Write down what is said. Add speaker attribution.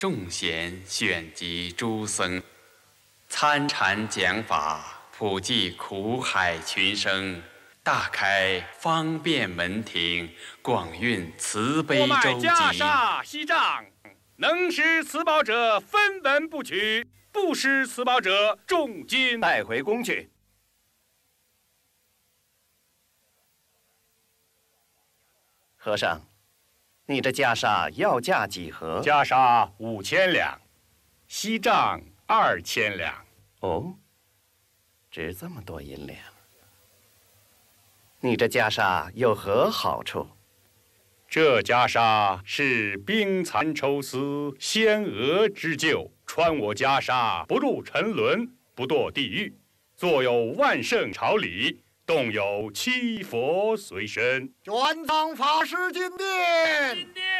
Speaker 1: 众贤选集诸僧，参禅讲法，普济苦海群生，大开方便门庭，广运慈悲周集。
Speaker 2: 我买袈裟锡杖，能施此宝者分文不取，不施此宝者重金
Speaker 3: 带回宫去。和尚，你的袈裟要价几何？
Speaker 2: 袈裟5000两，锡杖2000两。
Speaker 3: 哦，值这么多银两。你这袈裟有何好处？
Speaker 2: 这袈裟是冰蚕抽丝，仙娥织就，穿我袈裟不入沉沦，不堕地狱，坐有万圣朝礼，动有七佛随身。
Speaker 4: 玄奘法师进殿。